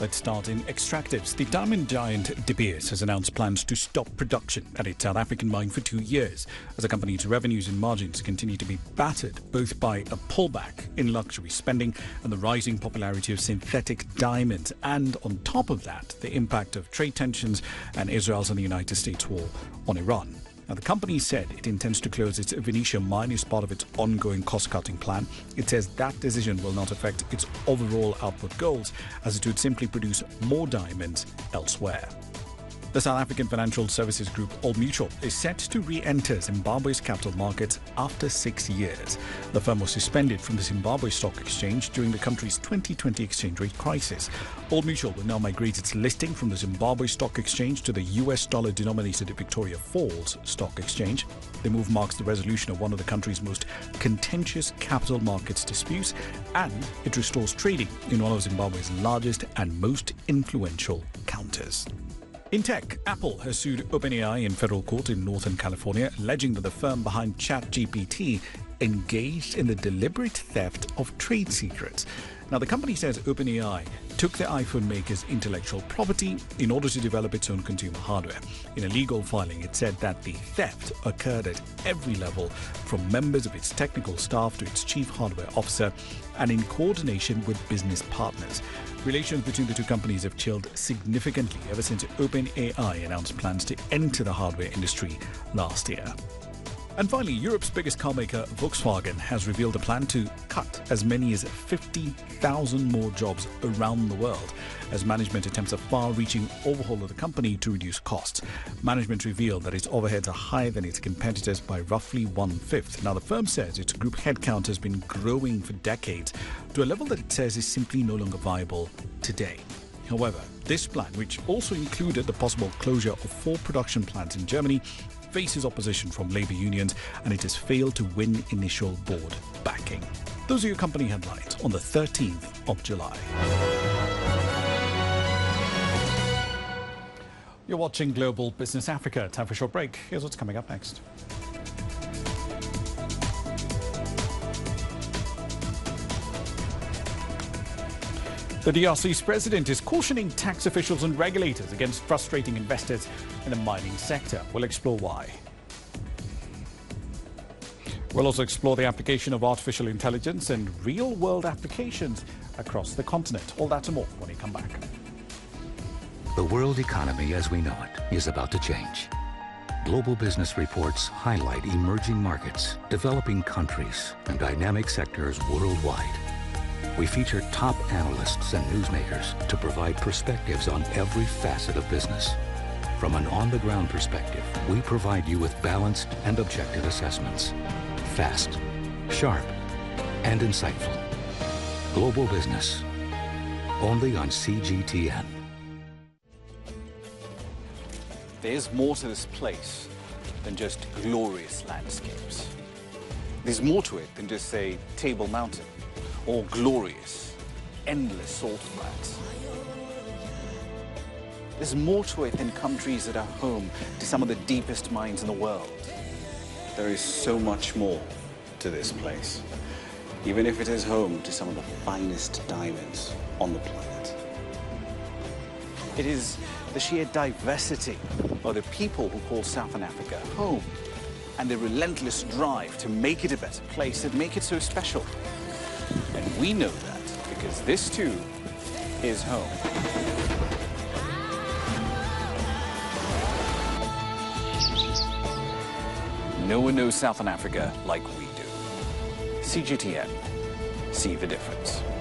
Let's start in extractives. The diamond giant De Beers has announced plans to stop production at its South African mine for 2 years, as the company's revenues and margins continue to be battered both by a pullback in luxury spending and the rising popularity of synthetic diamonds, and on top of that, the impact of trade tensions and Israel's and the United States war on Iran. Now, the company said it intends to close its Venetia mine as part of its ongoing cost-cutting plan. It says that decision will not affect its overall output goals, as it would simply produce more diamonds elsewhere. The South African financial services group Old Mutual is set to re-enter Zimbabwe's capital markets after 6 years. The firm was suspended from the Zimbabwe Stock Exchange during the country's 2020 exchange rate crisis. Old Mutual will now migrate its listing from the Zimbabwe Stock Exchange to the US dollar-denominated Victoria Falls Stock Exchange. The move marks the resolution of one of the country's most contentious capital markets disputes, and it restores trading in one of Zimbabwe's largest and most influential counters. In tech, Apple has sued OpenAI in federal court in Northern California, alleging that the firm behind ChatGPT engaged in the deliberate theft of trade secrets. Now, the company says OpenAI took the iPhone maker's intellectual property in order to develop its own consumer hardware. In a legal filing, it said that the theft occurred at every level, from members of its technical staff to its chief hardware officer, and in coordination with business partners. Relations between the two companies have chilled significantly ever since OpenAI announced plans to enter the hardware industry last year. And finally, Europe's biggest car maker, Volkswagen, has revealed a plan to cut as many as 50,000 more jobs around the world as management attempts a far-reaching overhaul of the company to reduce costs. Management revealed that its overheads are higher than its competitors by roughly 1/5. Now, the firm says its group headcount has been growing for decades to a level that it says is simply no longer viable today. However, this plan, which also included the possible closure of 4 production plants in Germany, faces opposition from labor unions, and it has failed to win initial board backing. Those are your company headlines on the 13th of July. You're watching Global Business Africa. Time for a short break. Here's what's coming up next. The DRC's president is cautioning tax officials and regulators against frustrating investors in the mining sector. We'll explore why. We'll also explore the application of artificial intelligence and real-world applications across the continent. All that and more when we come back. The world economy as we know it is about to change. Global business reports highlight emerging markets, developing countries, and dynamic sectors worldwide. We feature top analysts and newsmakers to provide perspectives on every facet of business. From an on-the-ground perspective, we provide you with balanced and objective assessments. Fast, sharp, and insightful. Global Business, only on CGTN. There's more to this place than just glorious landscapes. There's more to it than just, say, Table Mountain, or glorious, endless salt flats. There's more to it than countries that are home to some of the deepest mines in the world. There is so much more to this place, even if it is home to some of the finest diamonds on the planet. It is the sheer diversity of the people who call Southern Africa home, and the relentless drive to make it a better place that make it so special. And we know that because this too is home. No one knows Southern Africa like we do. CGTN. See the difference.